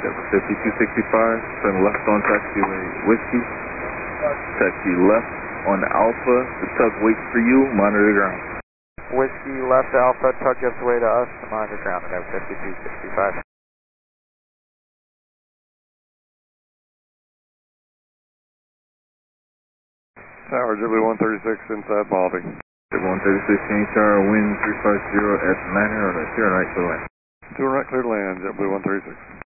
5265, turn left on taxiway Whiskey. Taxi left on Alpha. The tug waits for you. Monitor ground. Whiskey left Alpha. Tug gives way to us. Monitor ground at 5265. Tower JW136 inside Malvy. JW136 change tower, wind 350 at 900 on the 2 right to land. 2 right clear to land, JW136.